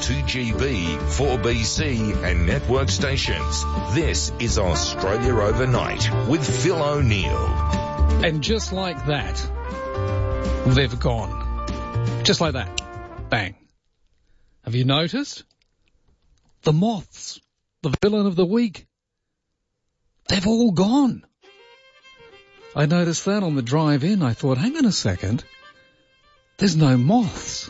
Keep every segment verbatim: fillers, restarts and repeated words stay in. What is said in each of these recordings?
two G B, four B C and network stations. This is Australia Overnight with Phil O'Neill. And just like that, they've gone. Just like that. Bang. Have you noticed? The moths, the villain of the week, they've all gone. I noticed that on the drive in. I thought, hang on a second. There's no moths.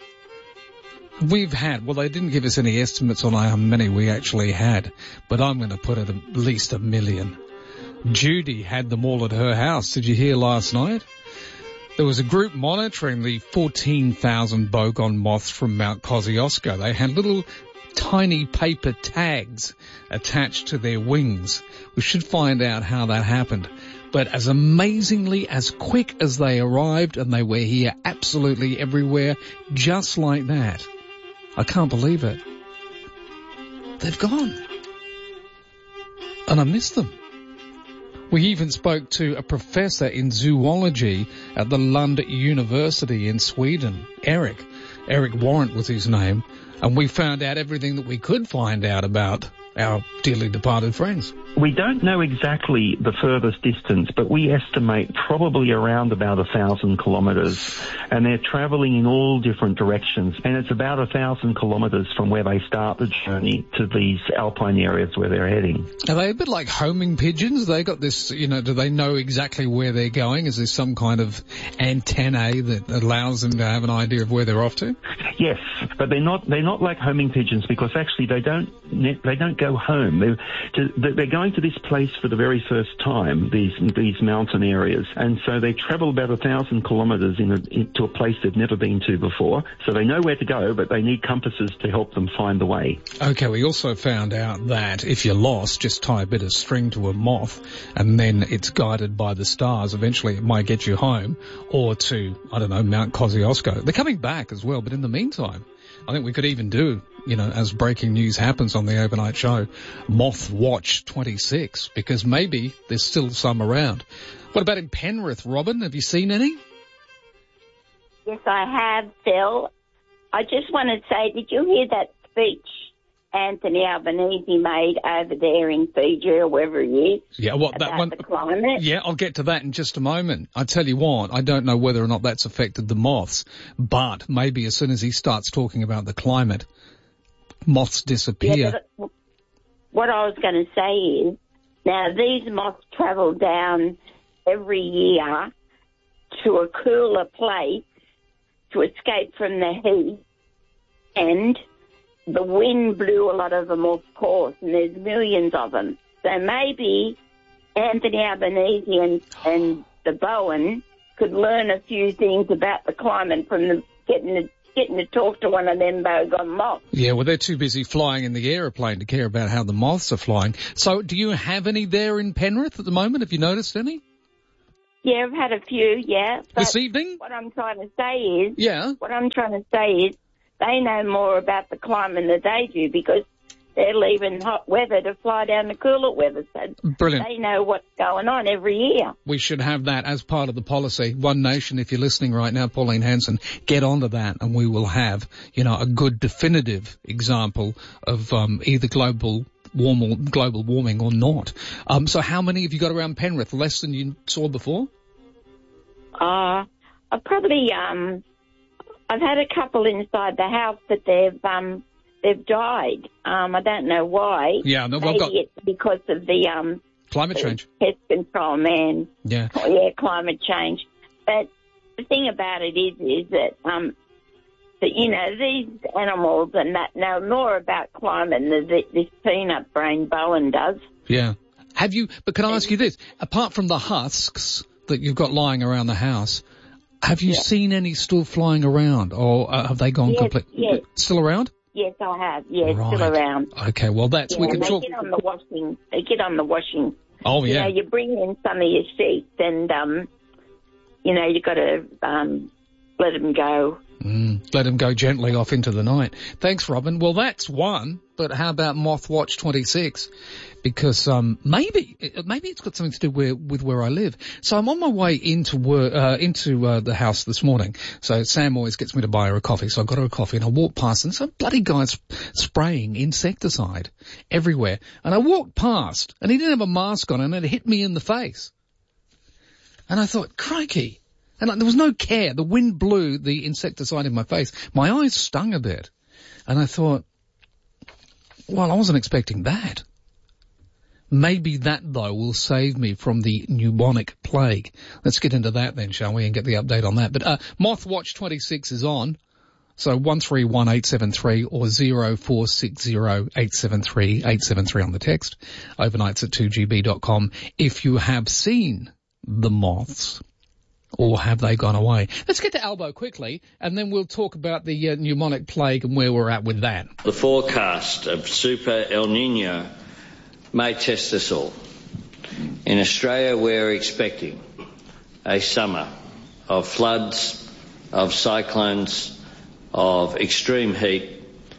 We've had, well, they didn't give us any estimates on how many we actually had, but I'm going to put it at least a million. Judy had them all at her house. Did you hear last night? There was a group monitoring the fourteen thousand bogon moths from Mount Kosciuszko. They had little tiny paper tags attached to their wings. We should find out how that happened. But as amazingly, as quick as they arrived, and they were here absolutely everywhere, just like that. I can't believe it. They've gone. And I miss them. We even spoke to a professor in zoology at the Lund University in Sweden, Eric. Eric Warrant was his name. And we found out everything that we could find out about our dearly departed friends. We don't know exactly the furthest distance, but we estimate probably around about a thousand kilometres. And they're travelling in all different directions. And it's about a thousand kilometres from where they start the journey to these alpine areas where they're heading. Are they a bit like homing pigeons? They got this, you know, do they know exactly where they're going? Is there some kind of antennae that allows them to have an idea of where they're off to? Yes, but they're not, they're not like homing pigeons because actually they don't, they don't go home. They're, they're going to this place for the very first time, these these mountain areas, and so they travel about a thousand kilometres in a, into a place they've never been to before. So they know where to go, but they need compasses to help them find the way. Okay, we also found out that if you're lost, just tie a bit of string to a moth, and then it's guided by the stars. Eventually, it might get you home, or to I don't know Mount Kosciuszko. They're coming back as well, but in the meantime, I think we could even do, you know, as breaking news happens on the overnight show, Moth Watch twenty-six, because maybe there's still some around. What about in Penrith, Robin? Have you seen any? Yes, I have, Phil. I just want to say, did you hear that speech Anthony Albanese made over there in Fiji or wherever he is? Yeah, what that one? The climate? Yeah, I'll get to that in just a moment. I tell you what, I don't know whether or not that's affected the moths, but maybe as soon as he starts talking about the climate, moths disappear. Yeah, but what I was going to say is, now these moths travel down every year to a cooler place to escape from the heat, and the wind blew a lot of them off course, and there's millions of them. So maybe Anthony Albanese and, and the Bowen could learn a few things about the climate from the, getting the getting to talk to one of them bogon moths. Yeah, well, they're too busy flying in the aeroplane to care about how the moths are flying. So do you have any there in Penrith at the moment? Have you noticed any? Yeah, I've had a few, yeah. But this evening? What I'm trying to say is... Yeah. What I'm trying to say is they know more about the climate than they do because they're leaving hot weather to fly down the cooler weather. So brilliant. They know what's going on every year. We should have that as part of the policy. One Nation, if you're listening right now, Pauline Hanson, get onto that and we will have, you know, a good definitive example of um, either global warm global warming or not. Um, so how many have you got around Penrith? Less than you saw before? Uh, I probably, um, I've had a couple inside the house, but they've, um, they've died. Um, I don't know why. Yeah, no, Maybe we've got it's because of the, um, climate the change. Pest control, man. Yeah. Oh, yeah, climate change. But the thing about it is, is that, um, that, you know, these animals and that know more about climate than the, this peanut brain Bowen does. Yeah. Have you, but can I ask you this? Apart from the husks that you've got lying around the house, have you yeah. seen any still flying around, or uh, have they gone yes, complete? Yes. Still around? Yes, I have. Yes, right. still around. Okay, well that's yeah, we can they talk. Get on the washing. They get on the washing. Oh yeah. You know, you bring in some of your sheets, and um, you know, you got to um, let them go Mm, let him go gently off into the night. Thanks, Robin. Well, that's one, but how about Mothwatch twenty-six? Because um maybe maybe it's got something to do with, with where I live. So I'm on my way into work, uh, into uh, the house this morning. So Sam always gets me to buy her a coffee. So I got her a coffee and I walked past and some bloody guy's spraying insecticide everywhere. And I walked past and he didn't have a mask on and it hit me in the face. And I thought, crikey. And like, there was no care. The wind blew the insecticide in my face. My eyes stung a bit. And I thought, well, I wasn't expecting that. Maybe that, though, will save me from the pneumonic plague. Let's get into that then, shall we, and get the update on that. But uh, Mothwatch twenty-six is on. So one three one eight seven three or zero four six zero eight seven three eight seven three on the text. Overnights at two G B dot com. If you have seen the moths. Or have they gone away? Let's get to Albo quickly, and then we'll talk about the uh, pneumonic plague and where we're at with that. The forecast of Super El Nino may test us all. In Australia, we're expecting a summer of floods, of cyclones, of extreme heat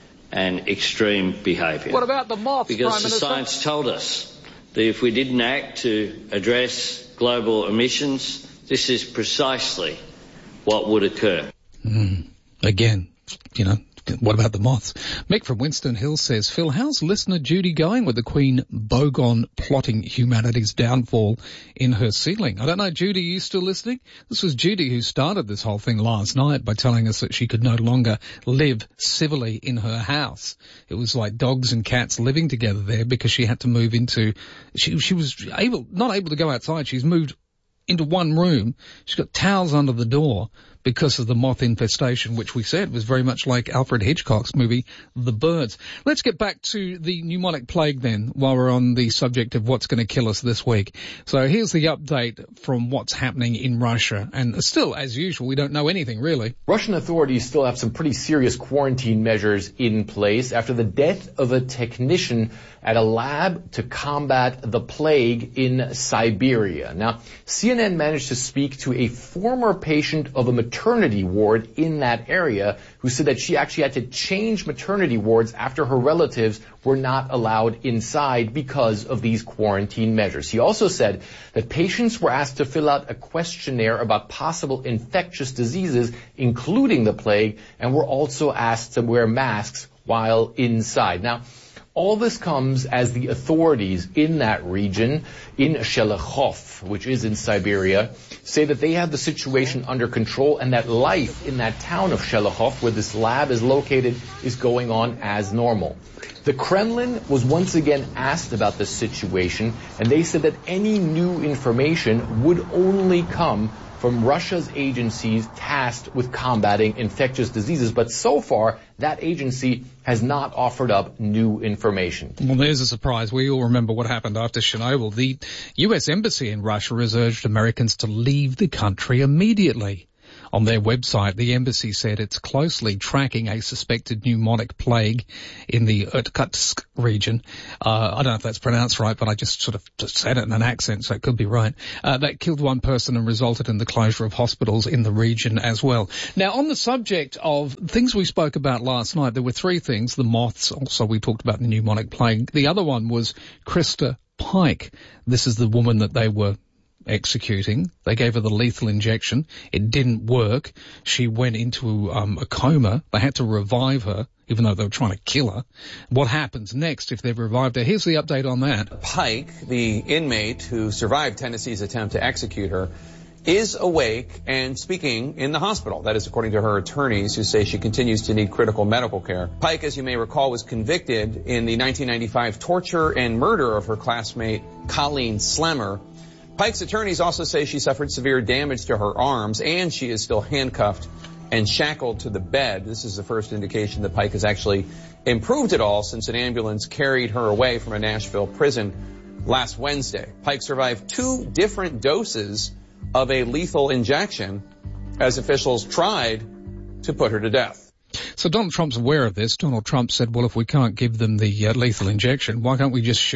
and extreme behaviour. What about the moths, Because Prime the Minister? science told us that if we didn't act to address global emissions, this is precisely what would occur. Mm. Again, you know, what about the moths? Mick from Winston Hill says, Phil, how's listener Judy going with the Queen Bogon plotting humanity's downfall in her ceiling? I don't know, Judy, are you still listening? This was Judy who started this whole thing last night by telling us that she could no longer live civilly in her house. It was like dogs and cats living together there because she had to move into, she, she was able, not able to go outside. She's moved into one room. She's got towels under the door because of the moth infestation, which we said was very much like Alfred Hitchcock's movie, The Birds. Let's get back to the pneumonic plague then, while we're on the subject of what's going to kill us this week. So here's the update from what's happening in Russia. And still, as usual, we don't know anything really. Russian authorities still have some pretty serious quarantine measures in place after the death of a technician at a lab to combat the plague in Siberia. Now, C N N managed to speak to a former patient of a maternity ward in that area who said that she actually had to change maternity wards after her relatives were not allowed inside because of these quarantine measures. He also said that patients were asked to fill out a questionnaire about possible infectious diseases, including the plague, and were also asked to wear masks while inside. Now, all this comes as the authorities in that region, in Shelekhov, which is in Siberia, say that they have the situation under control and that life in that town of Shelekhov, where this lab is located, is going on as normal. The Kremlin was once again asked about this situation, and they said that any new information would only come from Russia's agencies tasked with combating infectious diseases. But so far, that agency has not offered up new information. Well, there's a surprise. We all remember what happened after Chernobyl. The U S Embassy in Russia has urged Americans to leave the country immediately. On their website, the embassy said it's closely tracking a suspected pneumonic plague in the Irkutsk region. Uh, I don't know if that's pronounced right, but I just sort of just said it in an accent, so it could be right. Uh, that killed one person and resulted in the closure of hospitals in the region as well. Now, on the subject of things we spoke about last night, there were three things. The moths, also we talked about the pneumonic plague. The other one was Krista Pike. This is the woman that they were executing. They gave her the lethal injection. It didn't work. She went into um, a coma. They had to revive her, even though they were trying to kill her. What happens next if they've revived her? Here's the update on that. Pike, the inmate who survived Tennessee's attempt to execute her, is awake and speaking in the hospital. That is according to her attorneys, who say she continues to need critical medical care. Pike, as you may recall, was convicted in the nineteen ninety-five torture and murder of her classmate Colleen Slemmer. Pike's attorneys also say she suffered severe damage to her arms and she is still handcuffed and shackled to the bed. This is the first indication that Pike has actually improved at all since an ambulance carried her away from a Nashville prison last Wednesday. Pike survived two different doses of a lethal injection as officials tried to put her to death. So Donald Trump's aware of this. Donald Trump said, well, if we can't give them the uh, lethal injection, why can't we just shoot them?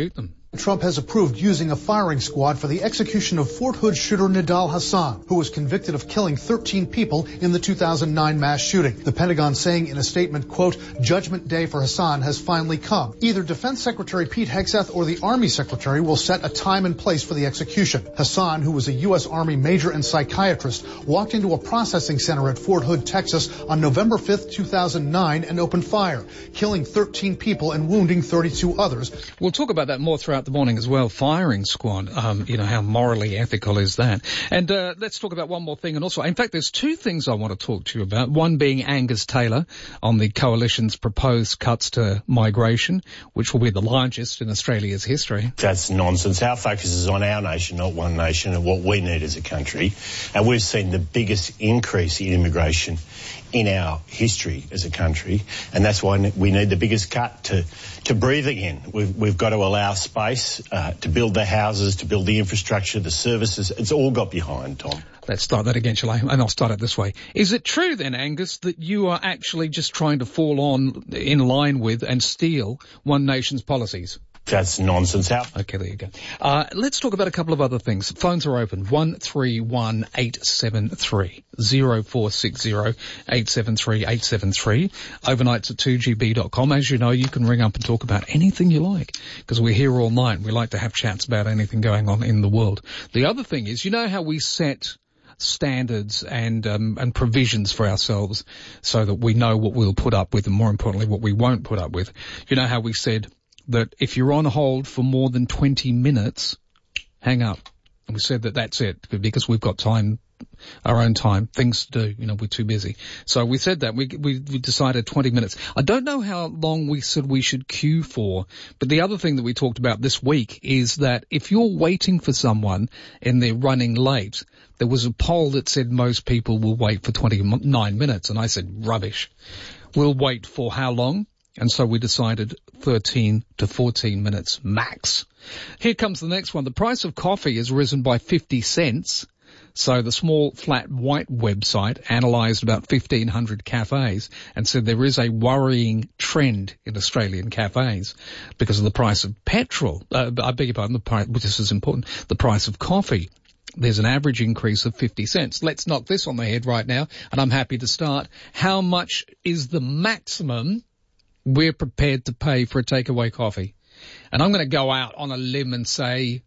Trump has approved using a firing squad for the execution of Fort Hood shooter Nidal Hasan, who was convicted of killing thirteen people in the two thousand nine mass shooting. The Pentagon saying in a statement, quote, "Judgment day for Hasan has finally come. Either Defense Secretary Pete Hegseth or the Army Secretary will set a time and place for the execution." Hasan, who was a U S Army major and psychiatrist, walked into a processing center at Fort Hood, Texas on November fifth, two thousand nine and opened fire, killing thirteen people and wounding thirty-two others. We'll talk about that more throughout the morning as well. Firing squad, um, you know, how morally ethical is that? And uh, let's talk about one more thing. And also, in fact, there's two things I want to talk to you about. One being Angus Taylor on the Coalition's proposed cuts to migration, which will be the largest in Australia's history. That's nonsense. Our focus is on our nation, not one nation, and what we need as a country. And we've seen the biggest increase in immigration in our history as a country, and that's why we need the biggest cut to to breathe again. We've, we've got to allow space uh, to build the houses, to build the infrastructure, the services. It's all got behind, Tom. Let's start that again, shall I? And I'll start it this way. Is it true then, Angus, that you are actually just trying to fall on, in line with and steal One Nation's policies? That's nonsense. How? Okay, there you go. Uh, let's talk about a couple of other things. Phones are open. one three one eight seven three zero four six zero eight seven three eight seven three. Overnights at two G B dot com. As you know, you can ring up and talk about anything you like, because we're here all night. We like to have chats about anything going on in the world. The other thing is, you know how we set standards and um, and provisions for ourselves so that we know what we'll put up with, and more importantly, what we won't put up with. You know how we said that if you're on hold for more than twenty minutes, hang up. And we said that that's it, because we've got time, our own time, things to do, you know, we're too busy. So we said that, we, we, we decided twenty minutes. I don't know how long we said we should queue for, but the other thing that we talked about this week is that if you're waiting for someone and they're running late, there was a poll that said most people will wait for twenty-nine minutes, and I said rubbish. We'll wait for how long? And so we decided thirteen to fourteen minutes max. Here comes the next one. The price of coffee has risen by fifty cents. So the small flat white website analysed about fifteen hundred cafes and said there is a worrying trend in Australian cafes because of the price of petrol. Uh, I beg your pardon, the price, this is important, the price of coffee. There's an average increase of fifty cents. Let's knock this on the head right now, and I'm happy to start. How much is the maximum we're prepared to pay for a takeaway coffee? And I'm going to go out on a limb and say,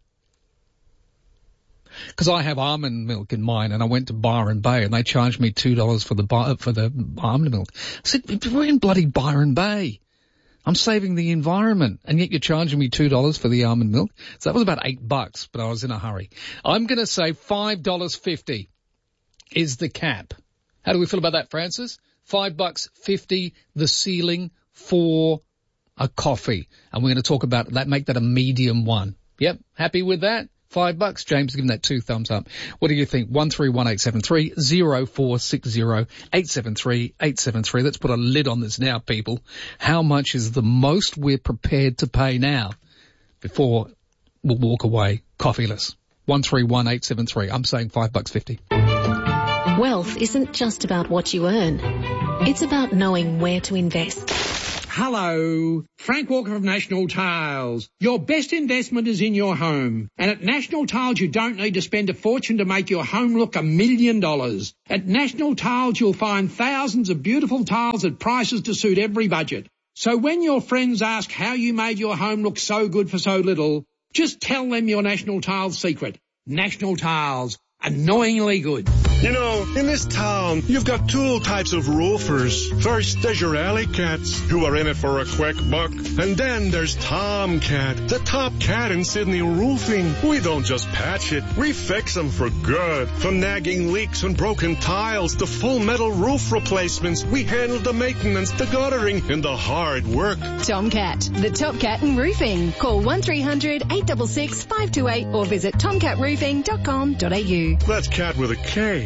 because I have almond milk in mine, and I went to Byron Bay and they charged me two dollars for the for the almond milk. I said, we're in bloody Byron Bay. I'm saving the environment, and yet you're charging me two dollars for the almond milk. So that was about eight bucks, but I was in a hurry. I'm going to say five dollars fifty is the cap. How do we feel about that, Francis? Five bucks fifty, the ceiling for a coffee. And we're going to talk about that, make that a medium one. Yep, happy with that? Five bucks. James, give him that two thumbs up. What do you think? One three one eight seven three zero four six zero eight seven three eight seven three. Let's put a lid on this now, people. How much is the most we're prepared to pay now before we'll walk away coffeeless? One three one eight seven three. I'm saying five bucks fifty. Wealth isn't just about what you earn. It's about knowing where to invest. Hello, Frank Walker of National Tiles. Your best investment is in your home. And at National Tiles, you don't need to spend a fortune to make your home look a million dollars. At National Tiles, you'll find thousands of beautiful tiles at prices to suit every budget. So when your friends ask how you made your home look so good for so little, just tell them your National Tiles secret. National Tiles. Annoyingly good. You know, in this town, you've got two types of roofers. First, there's your alley cats, who are in it for a quick buck. And then there's Tomcat, the top cat in Sydney roofing. We don't just patch it, we fix them for good. From nagging leaks and broken tiles to full metal roof replacements, we handle the maintenance, the guttering, and the hard work. Tomcat, the top cat in roofing. Call one three hundred eight six six five two eight or visit tomcat roofing dot com dot a u. That's cat with a K.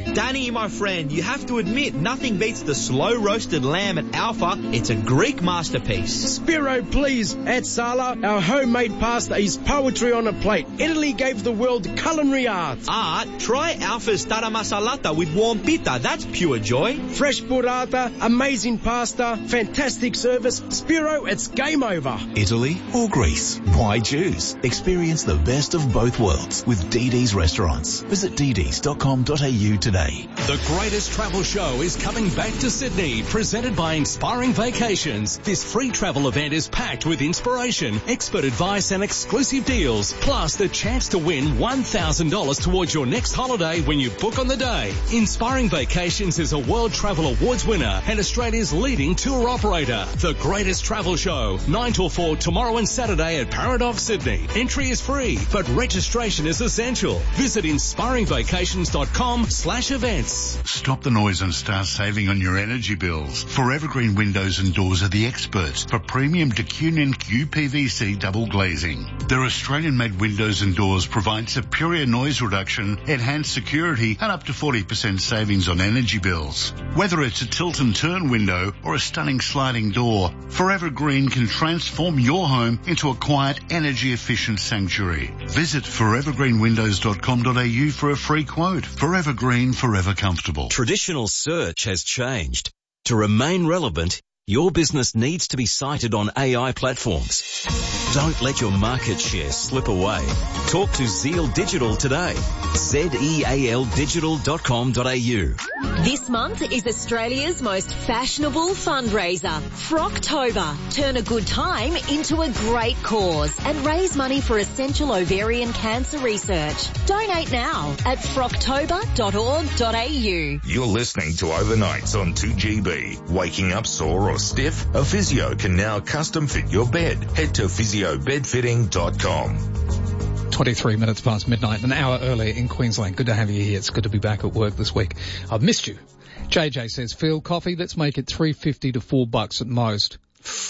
Danny, my friend, you have to admit, nothing beats the slow-roasted lamb at Alpha. It's a Greek masterpiece. Spiro, please, at Sala, our homemade pasta is poetry on a plate. Italy gave the world culinary art. Art? Try Alpha's tara masalata with warm pita. That's pure joy. Fresh burrata, amazing pasta, fantastic service. Spiro, it's game over. Italy or Greece? Why choose? Experience the best of both worlds with D D's Restaurants. Visit d ds dot com dot a u today. The greatest travel show is coming back to Sydney, presented by Inspiring Vacations. This free travel event is packed with inspiration, expert advice and exclusive deals, plus the chance to win one thousand dollars towards your next holiday when you book on the day. Inspiring Vacations is a World Travel Awards winner and Australia's leading tour operator. The greatest travel show, nine till four tomorrow and Saturday at Paradox Sydney. Entry is free, but registration is essential. Visit inspiring vacations dot com slash events. Stop the noise and start saving on your energy bills. Forever Green Windows and Doors are the experts for premium D Q N Q P V C double glazing. Their Australian-made windows and doors provide superior noise reduction, enhanced security, and up to forty percent savings on energy bills. Whether it's a tilt and turn window or a stunning sliding door, Forever Green can transform your home into a quiet, energy-efficient sanctuary. Visit forever green windows dot com dot a u for a free quote. Forever Green, forever comfortable. Traditional search has changed. To remain relevant, your business needs to be cited on A I platforms. Don't let your market share slip away. Talk to Zeal Digital today. Z E A L digital dot com dot a u. This month is Australia's most fashionable fundraiser, Frocktober. Turn a good time into a great cause and raise money for essential ovarian cancer research. Donate now at frocktober dot org dot a u. You're listening to Overnights on two G B. Waking up sore or stiff? A physio can now custom fit your bed. Head to physio bed fitting dot com. twenty-three minutes past midnight, an hour earlier in Queensland. Good to have you here. It's good to be back at work this week. I've missed you. J J says, Phil, coffee, let's make it three fifty to four bucks at most.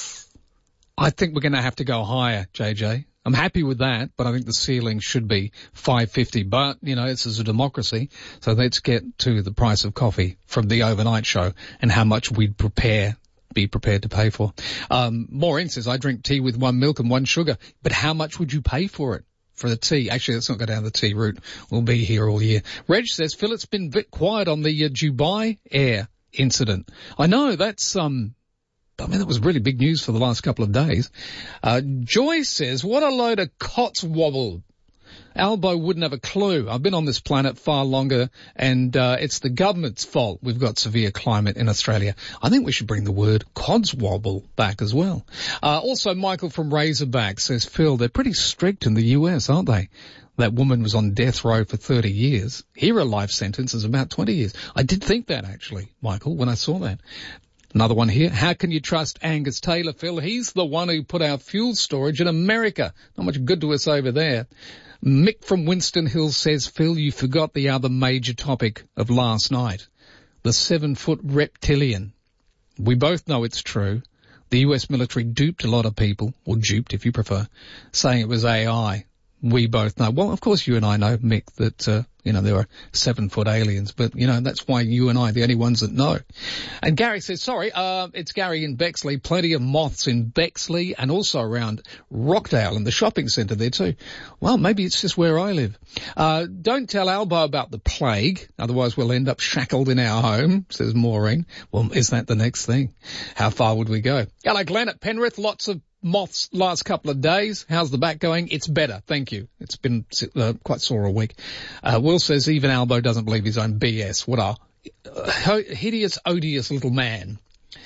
I think we're going to have to go higher, J J. I'm happy with that, but I think the ceiling should be five fifty. But, you know, this is a democracy, so let's get to the price of coffee from the overnight show and how much we'd prepare be prepared to pay for. Um, Maureen says, I drink tea with one milk and one sugar, but how much would you pay for it? For the tea. Actually, let's not go down the tea route. We'll be here all year. Reg says, Phil, it's been a bit quiet on the uh, Dubai Air incident. I know that's, um, I mean, that was really big news for the last couple of days. Uh, Joy says, what a load of cotswobble. Albo wouldn't have a clue. I've been on this planet far longer, and uh, it's the government's fault we've got severe climate in Australia. I think we should bring the word codswobble back as well. Uh, also, Michael from Razorback says, Phil, they're pretty strict in the U S, aren't they? That woman was on death row for thirty years. Here a life sentence is about twenty years. I did think that, actually, Michael, when I saw that. Another one here. How can you trust Angus Taylor, Phil? He's the one who put our fuel storage in America. Not much good to us over there. Mick from Winston Hills says, Phil, you forgot the other major topic of last night. The seven-foot reptilian. We both know it's true. The U S military duped a lot of people, or duped if you prefer, saying it was A I. We both know. Well, of course you and I know, Mick, that, uh, you know, there are seven-foot aliens, but, you know, that's why you and I are the only ones that know. And Gary says, sorry, uh, it's Gary in Bexley. Plenty of moths in Bexley and also around Rockdale and the shopping centre there too. Well, maybe it's just where I live. Uh, don't tell Albo about the plague, otherwise we'll end up shackled in our home, says Maureen. Well, is that the next thing? How far would we go? Hello, Glenn at Penrith. Lots of moths last couple of days. How's the back going? It's better, thank you. It's been uh, quite sore a week. Uh, Will says even Albo doesn't believe his own B S. What a uh, hideous, odious little man.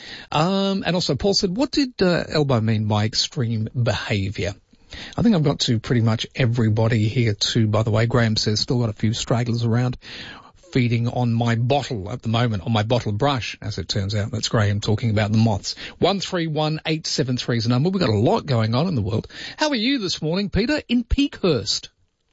Um, and also Paul said, what did uh, Albo mean by extreme behaviour? I think I've got to pretty much everybody here too, by the way. Graham says still got a few stragglers around. Feeding on my bottle at the moment, on my bottle brush, as it turns out. That's Graham talking about the moths. one three one eight seven three is the number. We've got a lot going on in the world. How are you this morning, Peter, in Peakhurst?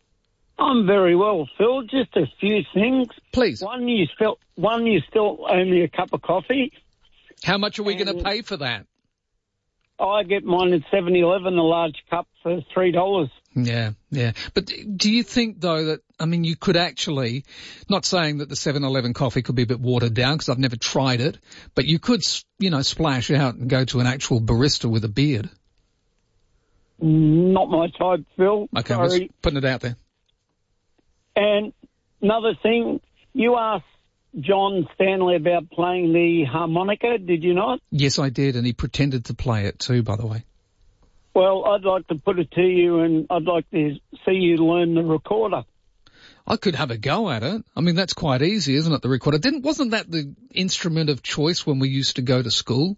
I'm very well, Phil. Just a few things. Please. One, you still, one, you still owe me a cup of coffee. How much are we going to pay for that? I get mine at seven eleven, a large cup for three dollars. Yeah, Yeah. But do you think, though, that, I mean, you could actually, not saying that the seven eleven coffee could be a bit watered down, because I've never tried it, but you could, you know, splash out and go to an actual barista with a beard. Not my type, Phil. Okay, Sorry. I'm just putting it out there. And another thing, you asked John Stanley about playing the harmonica, did you not? Yes, I did, and he pretended to play it too, by the way. Well, I'd like to put it to you, and I'd like to see you learn the recorder. I could have a go at it. I mean, that's quite easy, isn't it, the recorder? Didn't, wasn't that the instrument of choice when we used to go to school?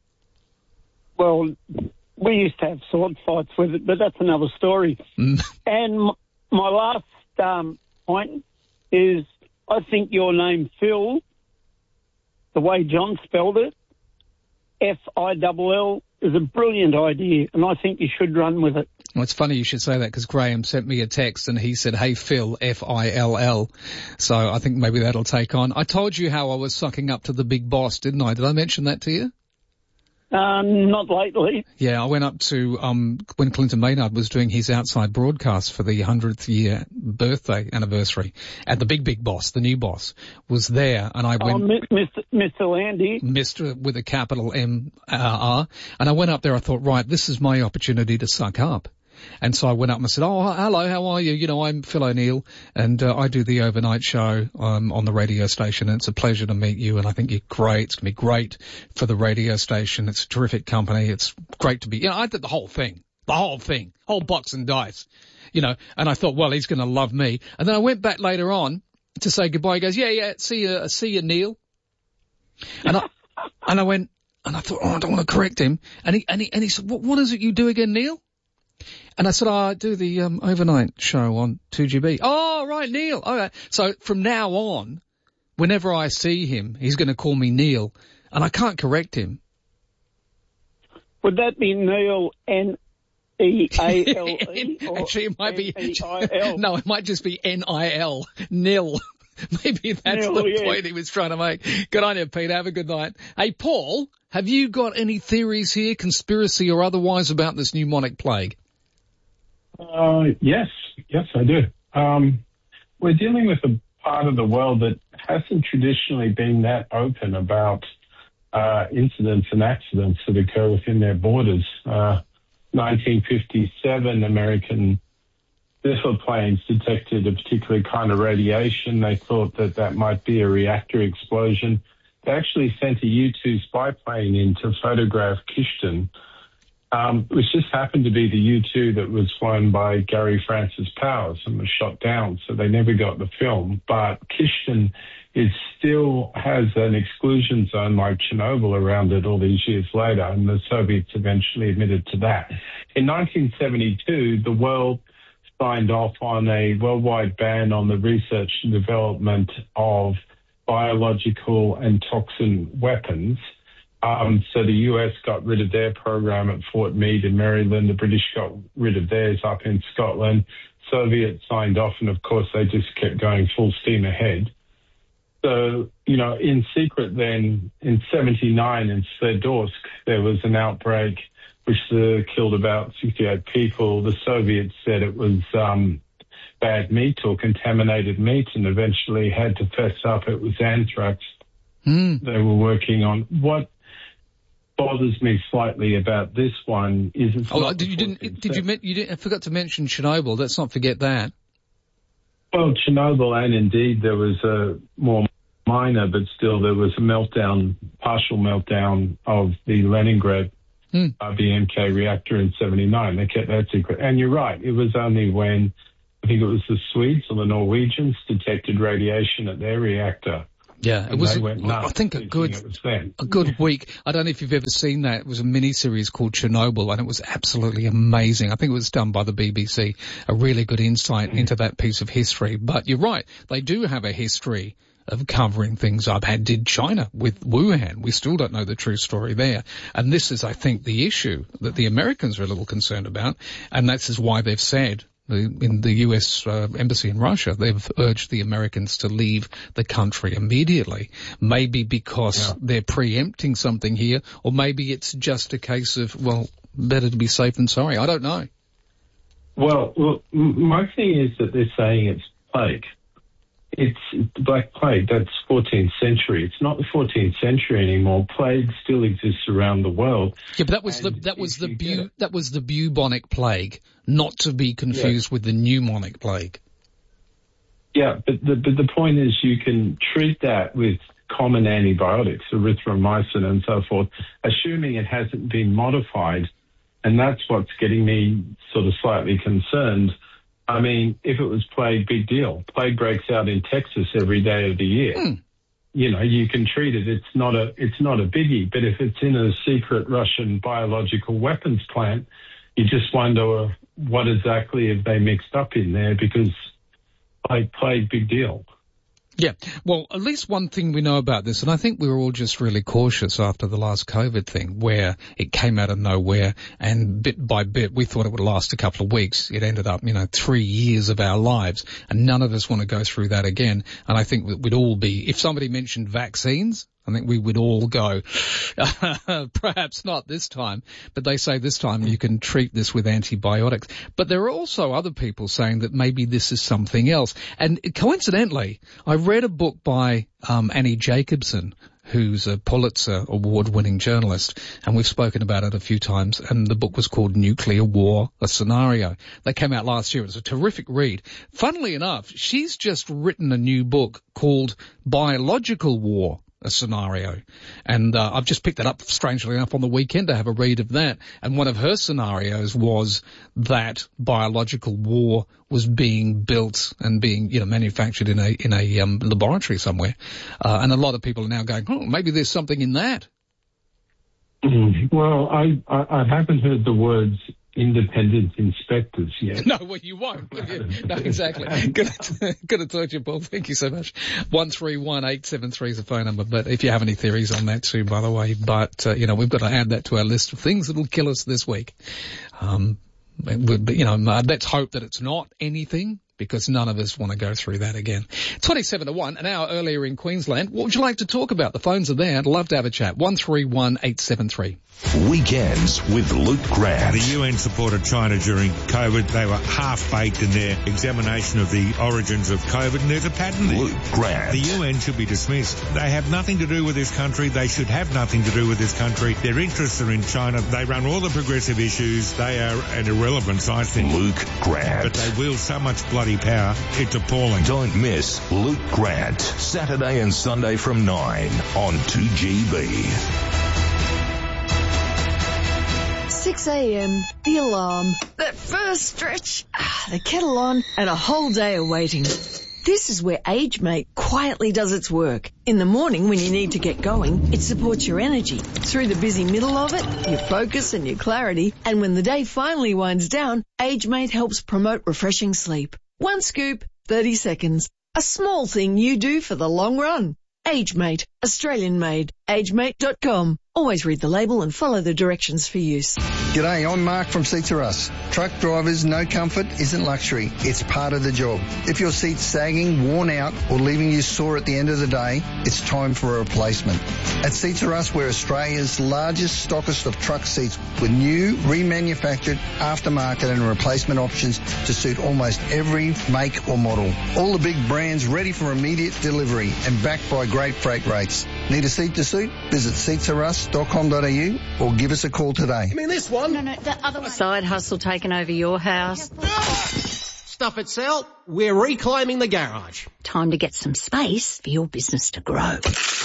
Well, we used to have sword fights with it, but that's another story. Mm. And m- my last um, point is, I think your name, Phil, the way John spelled it, F I L L, is a brilliant idea, and I think you should run with it. Well, it's funny you should say that, because Graham sent me a text and he said, hey, Phil, F I L L. So I think maybe that'll take on. I told you how I was sucking up to the big boss, didn't I? Did I mention that to you? Um, not lately. Yeah, I went up to, um, when Clinton Maynard was doing his outside broadcast for the hundredth year birthday anniversary, and the big, big boss, the new boss, was there, and I went... Oh, Mister Mister Landy. Mister with a capital M R, and I went up there, I thought, right, this is my opportunity to suck up. And so I went up and I said, oh, hello, how are you? You know, I'm Phil O'Neill, and uh, I do the overnight show um, on the radio station, and it's a pleasure to meet you, and I think you're great. It's going to be great for the radio station. It's a terrific company. It's great to be, you know, I did the whole thing, the whole thing, whole box and dice, you know, and I thought, well, he's going to love me. And then I went back later on to say goodbye. He goes, yeah, yeah, see you, see you, Neil. And I, and I went, and I thought, oh, I don't want to correct him. And he, and he, and he said, what, what is it you do again, Neil? And I said, oh, I do the um, overnight show on two G B. Oh, right, Neil. Okay. So from now on, whenever I see him, he's going to call me Neil, and I can't correct him. Would that be Neil, N E A L E? Actually, it might be... N E I L? No, it might just be N I L. Nil. Maybe that's Nil, the yeah. point he was trying to make. Good on you, Pete. Have a good night. Hey, Paul, have you got any theories here, conspiracy or otherwise, about this pneumonic plague? Uh, yes, yes, I do. Um, we're dealing with a part of the world that hasn't traditionally been that open about uh, incidents and accidents that occur within their borders. Uh, nineteen fifty-seven, American missile planes detected a particular kind of radiation. They thought that that might be a reactor explosion. They actually sent a U two spy plane in to photograph Kishton, Um, which just happened to be the U two that was flown by Gary Francis Powers and was shot down, so they never got the film. But Kishton is still has an exclusion zone like Chernobyl around it all these years later, and the Soviets eventually admitted to that. In nineteen seventy-two, the world signed off on a worldwide ban on the research and development of biological and toxin weapons. Um, so the U S got rid of their program at Fort Meade in Maryland. The British got rid of theirs up in Scotland. Soviets signed off, and of course they just kept going full steam ahead. So, you know, in secret then, in seventy-nine in Sverdlovsk, there was an outbreak which uh, killed about sixty-eight people. The Soviets said it was um, bad meat or contaminated meat, and eventually had to fess up it was anthrax mm. they were working on. What bothers me slightly about this one is it's oh, not did you didn't did you you didn't I forgot to mention Chernobyl. Let's not forget that. Well, Chernobyl, and indeed there was a more minor, but still there was a meltdown, partial meltdown of the Leningrad hmm. uh, B M K reactor in seventy-nine. They kept that secret. And you're right, it was only when I think it was the Swedes or the Norwegians detected radiation at their reactor. Yeah, it was, I think, a good, a good week. I don't know if you've ever seen that. It was a mini-series called Chernobyl, and it was absolutely amazing. I think it was done by the B B C, a really good insight into that piece of history. But you're right, they do have a history of covering things up. Had did China with Wuhan. We still don't know the true story there. And this is, I think, the issue that the Americans are a little concerned about, and that's is why they've said, in the U S uh, embassy in Russia, they've urged the Americans to leave the country immediately. Maybe because yeah. they're preempting something here, or maybe it's just a case of, well, better to be safe than sorry. I don't know. Well, well, my thing is that they're saying it's plague. It's Black Plague. That's fourteenth century. It's not the fourteenth century anymore. Plague still exists around the world. Yeah, but that was and the that was the bu- that was the bubonic plague, not to be confused yeah. with the pneumonic plague. Yeah, but the but the point is, you can treat that with common antibiotics, erythromycin and so forth, assuming it hasn't been modified, and that's what's getting me sort of slightly concerned. I mean, if it was plague, big deal. Plague breaks out in Texas every day of the year. Mm. You know, you can treat it. It's not a, it's not a biggie. But if it's in a secret Russian biological weapons plant, you just wonder what exactly have they mixed up in there, because plague, plague, big deal. Yeah. Well, at least one thing we know about this, and I think we were all just really cautious after the last COVID thing, where it came out of nowhere, and bit by bit we thought it would last a couple of weeks. It ended up, you know, three years of our lives, and none of us want to go through that again. And I think we'd all be, if somebody mentioned vaccines, I think we would all go, perhaps not this time, but they say this time you can treat this with antibiotics. But there are also other people saying that maybe this is something else. And coincidentally, I read a book by um, Annie Jacobsen, who's a Pulitzer award-winning journalist, and we've spoken about it a few times, and the book was called Nuclear War, A Scenario. That came out last year. It was a terrific read. Funnily enough, she's just written a new book called Biological War, A Scenario. And uh, I've just picked that up, strangely enough, on the weekend to have a read of that. And one of her scenarios was that biological war was being built and being, you know, manufactured in a in a um, laboratory somewhere. Uh, and a lot of people are now going, oh, maybe there's something in that. Mm, well, I, I I haven't heard the words independent inspectors yet. No, well, you won't. No, exactly. Good to, good to talk to you, Paul. Thank you so much. one three one eight seven three is the phone number. But if you have any theories on that too, by the way, but, uh, you know, we've got to add that to our list of things that will kill us this week. Um, but, you know, let's hope that it's not anything, because none of us want to go through that again. twenty-seven to one, an hour earlier in Queensland. What would you like to talk about? The phones are there. I'd love to have a chat. one three one eight seven three. Weekends with Luke Grant. The U N supported China during COVID. They were half-baked in their examination of the origins of COVID, and there's a pattern there. Luke Grant. The U N should be dismissed. They have nothing to do with this country. They should have nothing to do with this country. Their interests are in China. They run all the progressive issues. They are an irrelevance, I think. Luke Grant. But they wield so much bloody power. It's appalling. Don't miss Luke Grant, Saturday and Sunday from nine on two G B. six a.m, the alarm, that first stretch, the kettle on, and a whole day of waiting. This is where AgeMate quietly does its work. In the morning when you need to get going, it supports your energy. Through the busy middle of it, your focus and your clarity. And when the day finally winds down, AgeMate helps promote refreshing sleep. One scoop, thirty seconds. A small thing you do for the long run. AgeMate, Australian made. agemate dot com. Always read the label and follow the directions for use. G'day, I'm Mark from Seats R Us. Truck drivers, no comfort isn't luxury. It's part of the job. If your seat's sagging, worn out, or leaving you sore at the end of the day, it's time for a replacement. At Seats R Us, we're Australia's largest stockist of truck seats with new, remanufactured, aftermarket and replacement options to suit almost every make or model. All the big brands ready for immediate delivery and backed by great freight rates. Need a seat to suit? Visit seats r us dot com dot a u or give us a call today. I mean this one? No, no, the other one. Side hustle taking over your house. Stuff it, Sal. We're reclaiming the garage. Time to get some space for your business to grow.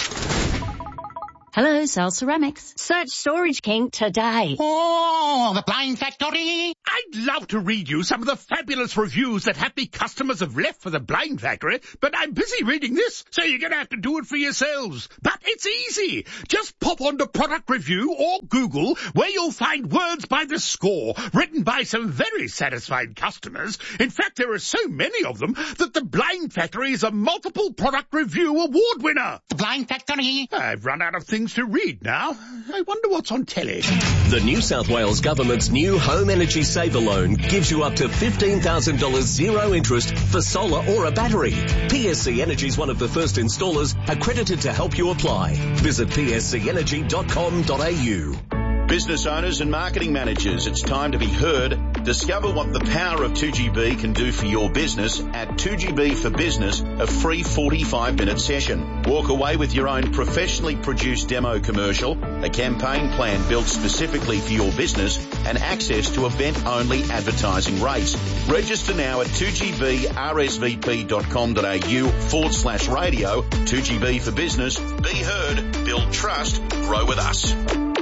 Hello, Sal Ceramics. Search Storage King today. Oh, the Blind Factory. I'd love to read you some of the fabulous reviews that happy customers have left for the Blind Factory, but I'm busy reading this, so you're going to have to do it for yourselves. But it's easy. Just pop onto Product Review or Google, where you'll find words by the score, written by some very satisfied customers. In fact, there are so many of them that the Blind Factory is a multiple Product Review award winner. The Blind Factory. I've run out of things to read now. I wonder what's on telly. The New South Wales Government's new Home Energy Saver Loan gives you up to fifteen thousand dollars zero interest for solar or a battery. P S C Energy is one of the first installers accredited to help you apply. Visit p s c energy dot com dot a u. Business owners and marketing managers, it's time to be heard Discover what the power of two G B can do for your business at two G B for Business, a free forty-five minute session. Walk away with your own professionally produced demo commercial, a campaign plan built specifically for your business, and access to event-only advertising rates. Register now at two G B R S V P dot com dot A U forward slash radio. two G B for Business. Be heard, build trust, grow with us.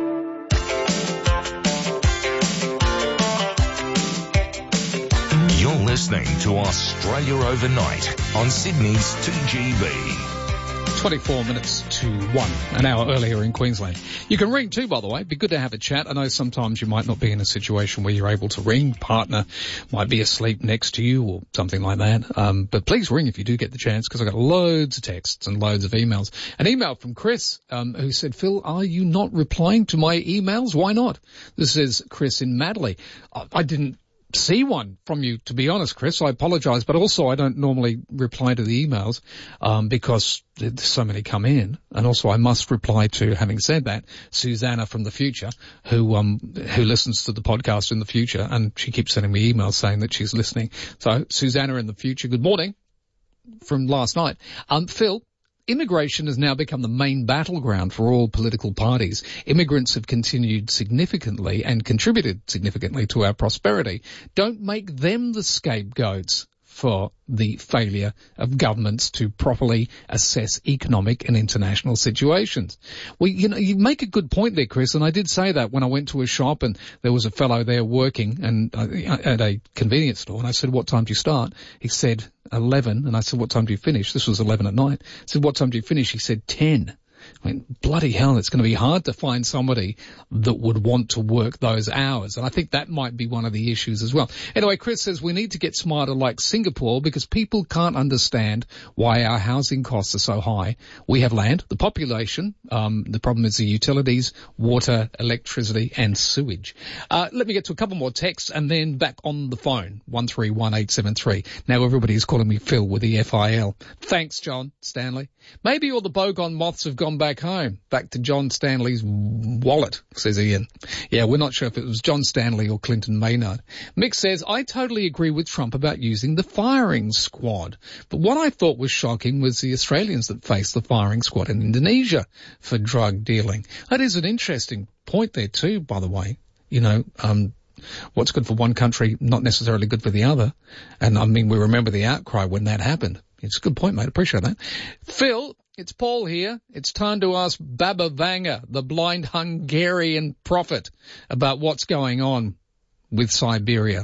You're listening to Australia Overnight on Sydney's two G B. twenty-four minutes to one, an hour earlier in Queensland. You can ring too, by the way. Be good to have a chat. I know sometimes you might not be in a situation where you're able to ring. Partner might be asleep next to you or something like that. Um, but please ring if you do get the chance, because I got loads of texts and loads of emails. An email from Chris, um, who said, Phil, are you not replying to my emails? Why not? This is Chris in Madley. I, I didn't see one from you, to be honest, Chris. I apologise, but also I don't normally reply to the emails um, because there's so many come in, and also I must reply to, having said that, Susanna from the future, who um who listens to the podcast in the future, and she keeps sending me emails saying that she's listening. So Susanna in the future, good morning from last night. Um, Phil, immigration has now become the main battleground for all political parties. Immigrants have continued significantly and contributed significantly to our prosperity. Don't make them the scapegoats for the failure of governments to properly assess economic and international situations. Well, you know, you make a good point there, Chris, and I did say that when I went to a shop and there was a fellow there working and uh, at a convenience store, and I said, what time do you start? He said eleven, and I said, what time do you finish? This was eleven at night. I said, what time do you finish? He said ten. I mean, bloody hell, it's going to be hard to find somebody that would want to work those hours. And I think that might be one of the issues as well. Anyway, Chris says we need to get smarter like Singapore because people can't understand why our housing costs are so high. We have land, the population, um, the problem is the utilities, water, electricity and sewage. Uh, let me get to a couple more texts and then back on the phone, one three one eight seven three. Now everybody is calling me Phil with the F I L. Thanks, John Stanley. Maybe all the bogon moths have gone back home, back to John Stanley's wallet, says Ian. Yeah, we're not sure if it was John Stanley or Clinton Maynard. Mick says, I totally agree with Trump about using the firing squad. But what I thought was shocking was the Australians that faced the firing squad in Indonesia for drug dealing. That is an interesting point there too, by the way. You know, um, what's good for one country, not necessarily good for the other. And I mean, we remember the outcry when that happened. It's a good point, mate. Appreciate that. Phil, it's Paul here. It's time to ask Baba Vanga, the blind Hungarian prophet, about what's going on with Siberia.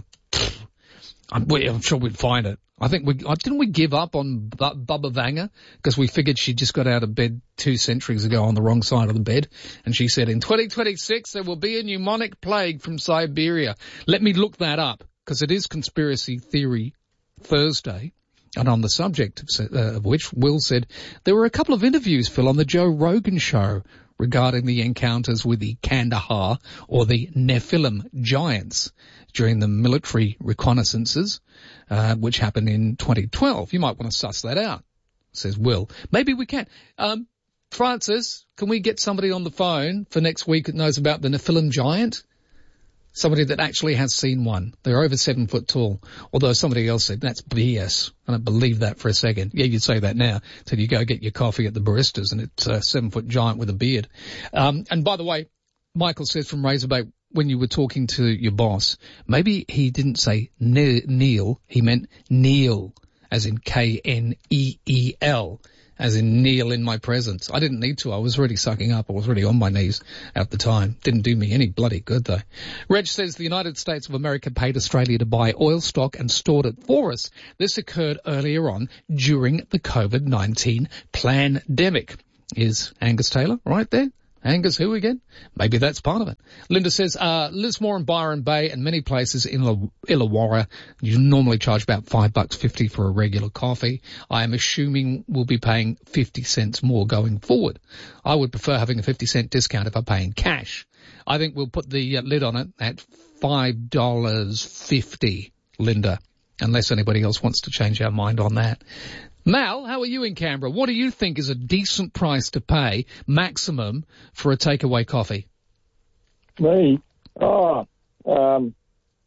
I'm, I'm sure we'd find it. I think we, didn't we give up on B- Baba Vanga because we figured she just got out of bed two centuries ago on the wrong side of the bed. And she said in twenty twenty-six there will be a pneumonic plague from Siberia. Let me look that up because it is Conspiracy Theory Thursday. And on the subject of, uh, of which, Will said, there were a couple of interviews, Phil, on the Joe Rogan show regarding the encounters with the Kandahar or the Nephilim giants during the military reconnaissances, uh, which happened in twenty twelve. You might want to suss that out, says Will. Maybe we can. Um, Francis, can we get somebody on the phone for next week that knows about the Nephilim giant? Somebody that actually has seen one. They're over seven foot tall. Although somebody else said that's B S. I don't believe that for a second. Yeah, you'd say that now. Till you go get your coffee at the baristas and it's a seven foot giant with a beard. Um, and by the way, Michael says from Razorback, when you were talking to your boss, maybe he didn't say ne- Neil, he meant Neil, as in K N E E L. As in kneel in my presence. I didn't need to. I was already sucking up. I was already on my knees at the time. Didn't do me any bloody good, though. Reg says the United States of America paid Australia to buy oil stock and stored it for us. This occurred earlier on during the COVID nineteen pandemic. Is Angus Taylor right there? Angus who again? Maybe that's part of it. Linda says, uh, Lismore and Byron Bay and many places in Illawarra, you normally charge about five bucks fifty for a regular coffee. I am assuming we'll be paying fifty cents more going forward. I would prefer having a fifty cent discount if I'm paying cash. I think we'll put the uh, lid on it at five dollars fifty, Linda, unless anybody else wants to change our mind on that. Mal, how are you in Canberra? What do you think is a decent price to pay, maximum, for a takeaway coffee? Me? Oh, um,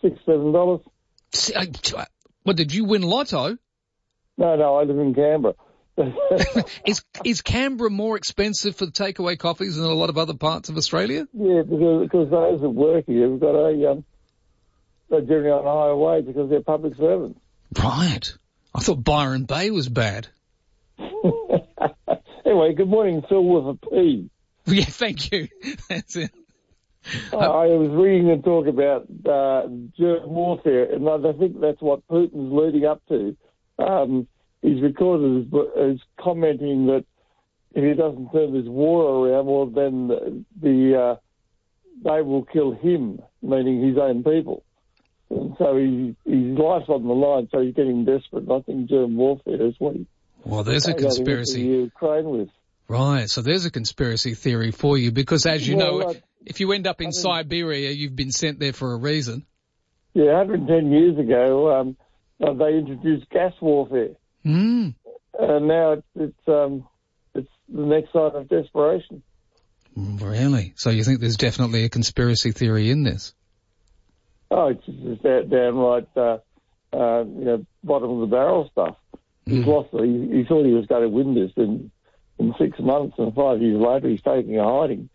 six, seven dollars. What, did you win lotto? No, no, I live in Canberra. is is Canberra more expensive for takeaway coffees than a lot of other parts of Australia? Yeah, because, because those that work here have got a, um, they're generally on a higher wage because they're public servants. Right. I thought Byron Bay was bad. Anyway, good morning, Phil with a P. Yeah, thank you. That's it. Uh, I was reading and talk about uh, germ warfare, and I think that's what Putin's leading up to. Um, he's recorded as, as commenting that if he doesn't turn this war around, well, then the, the uh, they will kill him, meaning his own people. And so he, his life's on the line, so he's getting desperate. I think germ warfare is what he... Well, there's a conspiracy. Ukraine with. Right, so there's a conspiracy theory for you, because as you well, know, like, if you end up in Siberia, you've been sent there for a reason. Yeah, one hundred ten years ago, um, uh, they introduced gas warfare. Mm. And now it's, it's, um, it's the next sign of desperation. Really? So you think there's definitely a conspiracy theory in this? Oh, it's just that downright, uh, uh, you know, bottom of the barrel stuff. He's mm. lost. He, he thought he was going to win this in, in six months, and five years later he's taking a hiding.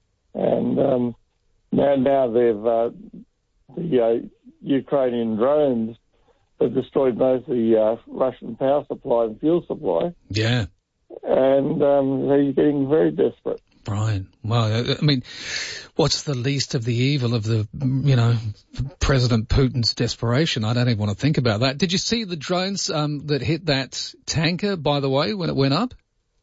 And um, now, now they've uh, the uh, Ukrainian drones have destroyed most of the uh, Russian power supply and fuel supply. Yeah. And um, he's getting very desperate. Right. Well, I mean, what's the least of the evil of the, you know, President Putin's desperation? I don't even want to think about that. Did you see the drones um, that hit that tanker, by the way, when it went up?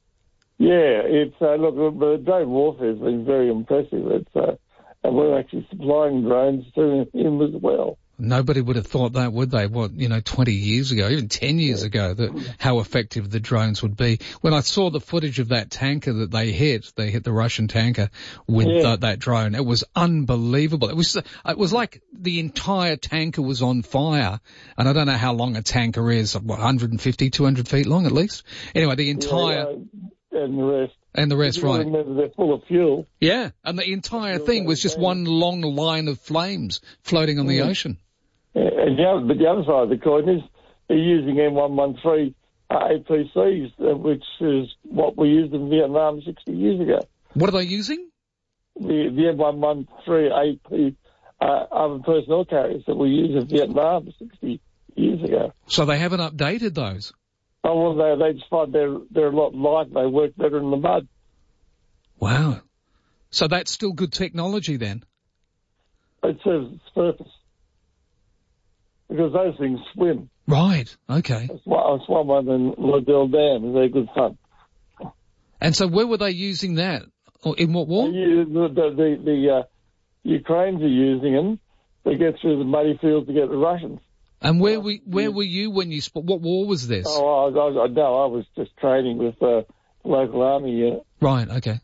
Yeah, it's, uh, look, the drone warfare has been very impressive. It's, uh, and we're actually supplying drones to him as well. Nobody would have thought that, would they? What, you know, twenty years ago, even ten years ago, that how effective the drones would be. When I saw the footage of that tanker that they hit, they hit the Russian tanker with yeah. uh, that drone. It was unbelievable. It was, it was like the entire tanker was on fire. And I don't know how long a tanker is, what, one hundred fifty, two hundred feet long at least? Anyway, the entire... Yeah, and the rest. And the rest, right. Remember, they're full of fuel. Yeah, and the entire thing was just one long line of flames floating on the yeah. ocean. And the other, but the other side of the coin is they're using M one thirteen uh, A P Cs, uh, which is what we used in Vietnam sixty years ago. What are they using? The, the M one thirteen A P uh, armored personnel carriers that we used in Vietnam sixty years ago. So they haven't updated those? Oh, well, they, they just find they're, they're a lot lighter. They work better in the mud. Wow. So that's still good technology then? It serves its purpose. Because those things swim. Right, okay. I swam one in Liddell Dam. They're good fun. And so where were they using that? Or in what war? The, the, the, the uh, Ukrainians are using them to get through the muddy fields to get the Russians. And where we where were you when you sp- what war was this? Oh, I, I, I, no, I was just training with uh, the local army unit. Right, okay.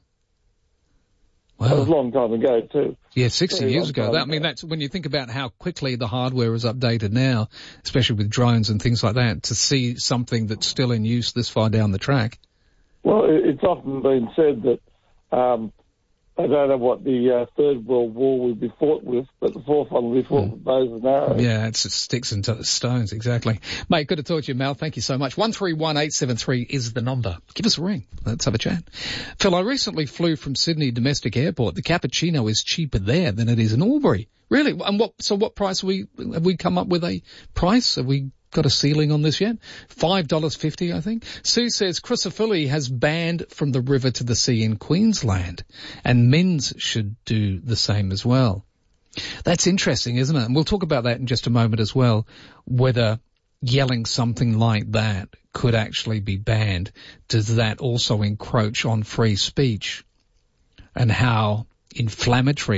Wow. That was a long time ago, too. Yeah, sixty years ago. That, I mean, that's when you think about how quickly the hardware is updated now, especially with drones and things like that, to see something that's still in use this far down the track. Well, it's often been said that um, I don't know what the uh, Third World War will be fought with, but the fourth one will be fought mm. with bows and arrows. Yeah, it's, it sticks and t- stones, exactly. Mate, good to talk to you, Mal. Thank you so much. one three one eight seven three is the number. Give us a ring. Let's have a chat. Phil, I recently flew from Sydney Domestic Airport. The cappuccino is cheaper there than it is in Albury. Really? And what, so what price have we, have we come up with a price? Have we got a ceiling on this yet? five dollars fifty, I think. Sue says Crucifili has banned from the river to the sea in Queensland, and Men's should do the same as well. That's interesting, isn't it? And we'll talk about that in just a moment as well, whether yelling something like that could actually be banned. Does that also encroach on free speech? And how inflammatory